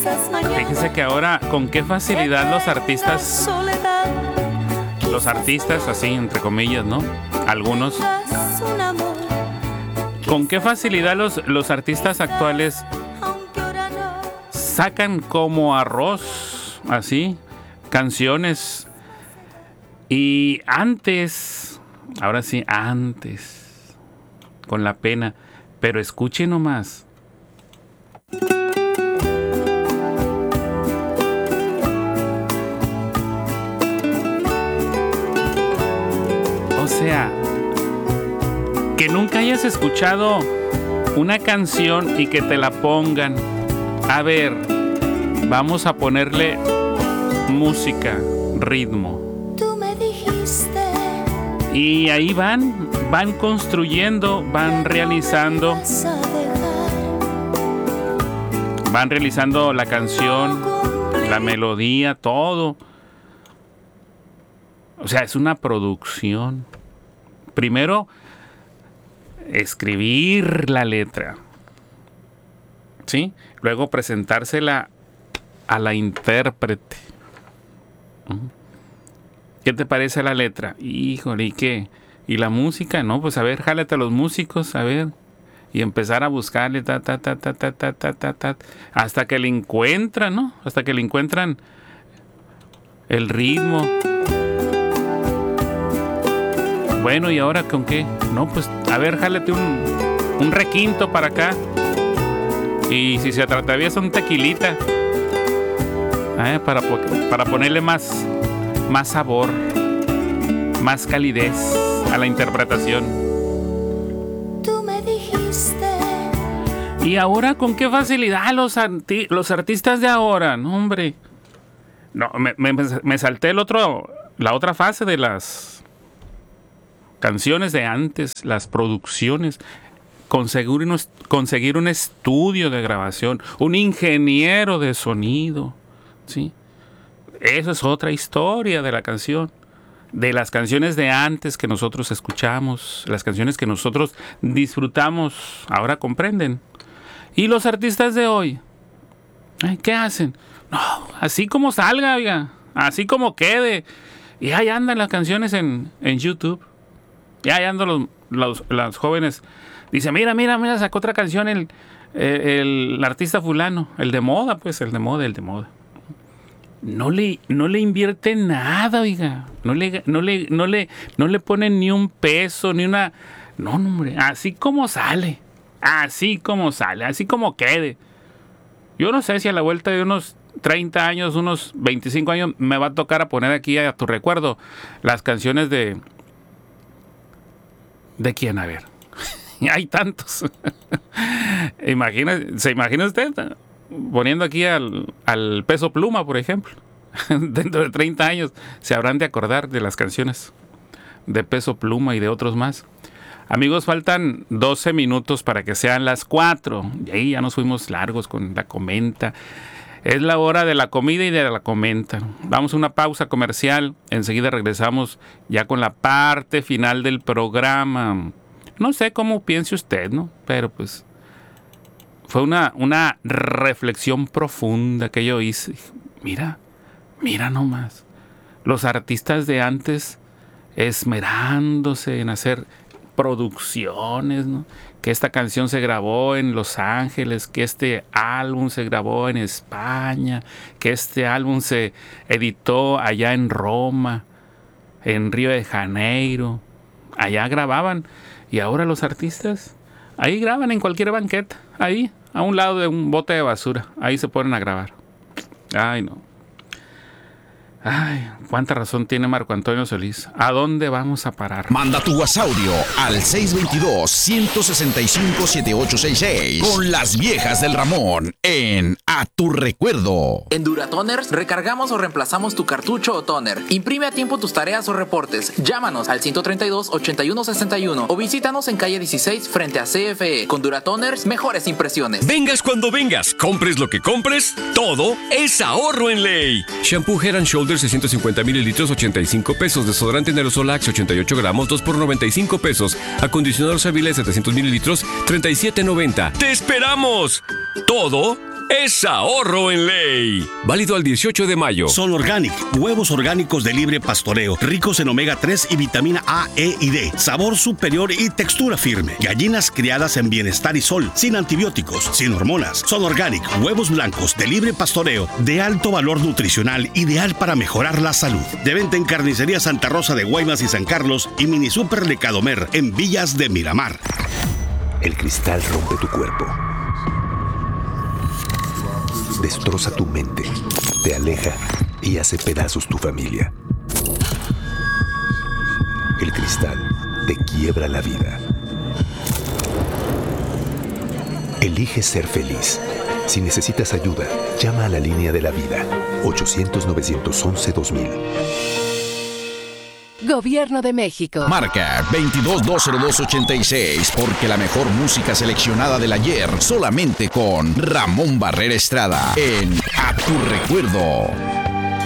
Fíjese que ahora con qué facilidad los artistas así entre comillas, ¿no? Algunos, con qué facilidad los artistas actuales sacan como arroz, así, canciones. Y antes, ahora sí, antes, con la pena, pero escuche nomás. O sea, que nunca hayas escuchado una canción y que te la pongan. A ver, vamos a ponerle música, ritmo. Tú me dijiste. Y ahí van construyendo, van realizando la canción, la melodía, todo. O sea, es una producción. Primero, escribir la letra, ¿sí? Luego presentársela a la intérprete. ¿Qué te parece la letra? Híjole, ¿y qué? ¿Y la música? No, pues a ver, jálate a los músicos, a ver. Y empezar a buscarle, hasta que le encuentran, ¿no? Hasta que le encuentran el ritmo. Bueno, ¿y ahora con qué? No, pues, a ver, jálate un requinto para acá. Y si se atraviesa un tequilita, para ponerle más sabor, más calidez a la interpretación. Tú me dijiste. Y ahora, ¿con qué facilidad los artistas de ahora? No, hombre. No, me salté la otra fase de las canciones de antes, las producciones, conseguir un estudio de grabación, un ingeniero de sonido, ¿sí? Eso es otra historia de la canción, de las canciones de antes que nosotros escuchamos, las canciones que nosotros disfrutamos, ahora comprenden. Y los artistas de hoy, ¿qué hacen? No, así como salga, oiga, así como quede. Y ahí andan las canciones en YouTube. Ya andan los jóvenes. Dice, mira, sacó otra canción el artista fulano. El de moda, pues, el de moda. No le invierte nada, oiga. No le ponen ni un peso, ni una... No, hombre, así como sale, así como quede. Yo no sé si a la vuelta de unos 30 años, unos 25 años, me va a tocar a poner aquí a tu recuerdo las canciones de... ¿De quién? A ver. Hay tantos. ¿Se imagina usted poniendo aquí al Peso Pluma, por ejemplo? Dentro de 30 años se habrán de acordar de las canciones de Peso Pluma y de otros más. Amigos, faltan 12 minutos para que sean las 4. Y ahí ya nos fuimos largos con la comenta. Es la hora de la comida y de la comenta. Vamos a una pausa comercial. Enseguida regresamos ya con la parte final del programa. No sé cómo piense usted, ¿no? Pero pues fue una reflexión profunda que yo hice. Mira nomás. Los artistas de antes esmerándose en hacer producciones, ¿no? Que esta canción se grabó en Los Ángeles, que este álbum se grabó en España, que este álbum se editó allá en Roma, en Río de Janeiro. Allá grababan. Y ahora los artistas, ahí graban en cualquier banqueta, ahí, a un lado de un bote de basura. Ahí se ponen a grabar. Ay, no. Ay, cuánta razón tiene Marco Antonio Solís. ¿A dónde vamos a parar? Manda tu WhatsApp al 622-165-7866 con las viejas del Ramón en A Tu Recuerdo. En Duratoners recargamos o reemplazamos tu cartucho o toner. Imprime a tiempo tus tareas o reportes. Llámanos al 132-8161 o visítanos en calle 16 frente a CFE. Con Duratoners, mejores impresiones. Vengas cuando vengas, compres lo que compres, todo es ahorro en ley. Shampoo Head and Shoulders 650 mililitros, 85 pesos. Desodorante en aerosol Axe 88 gramos, 2 por 95 pesos. Acondicionador Savile 700 mililitros, 37.90. ¡Te esperamos! Todo es ahorro en ley. Válido al 18 de mayo. Sol Organic, huevos orgánicos de libre pastoreo, ricos en omega 3 y vitamina A, E y D. Sabor superior y textura firme. Gallinas criadas en bienestar y sol, sin antibióticos, sin hormonas. Sol Organic, huevos blancos de libre pastoreo, de alto valor nutricional, ideal para mejorar la salud. De venta en Carnicería Santa Rosa de Guaymas y San Carlos y Mini Super Lecadomer en Villas de Miramar. El cristal rompe tu cuerpo, destroza tu mente, te aleja y hace pedazos tu familia. El cristal te quiebra la vida. Elige ser feliz. Si necesitas ayuda, llama a la línea de la vida, 800-911-2000. Gobierno de México. Marca 22-202-86, porque la mejor música seleccionada del ayer solamente con Ramón Barrera Estrada en A Tu Recuerdo.